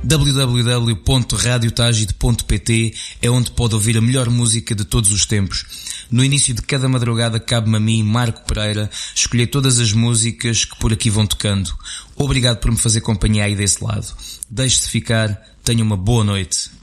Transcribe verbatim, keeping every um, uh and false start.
w w w ponto radio tagide ponto p t é onde pode ouvir a melhor música de todos os tempos. No início de cada madrugada cabe-me a mim, Marco Pereira, escolher todas as músicas que por aqui vão tocando. Obrigado por me fazer companhia aí desse lado. Deixe-se ficar, tenha uma boa noite.